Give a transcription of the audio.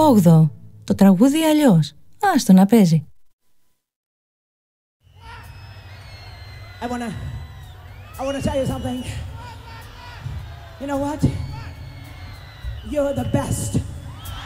8. Το τραγούδι αλλιώς. Άστο να παίζει. I wanna tell you something. You know what? You're the best.